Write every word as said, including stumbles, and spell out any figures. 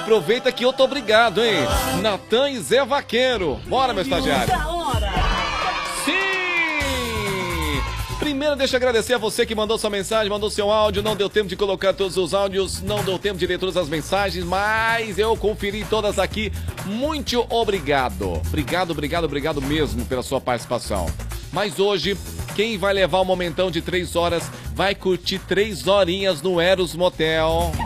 Aproveita que eu tô obrigado, hein? Natan e Zé Vaqueiro. Bora, meu estagiário. Sim! Primeiro, deixa eu agradecer a você que mandou sua mensagem, mandou seu áudio. Não deu tempo de colocar todos os áudios, não deu tempo de ler todas as mensagens, mas eu conferi todas aqui. Muito obrigado. Obrigado, obrigado, obrigado mesmo pela sua participação. Mas hoje, quem vai levar um momentão de três horas vai curtir três horinhas no Eros Motel.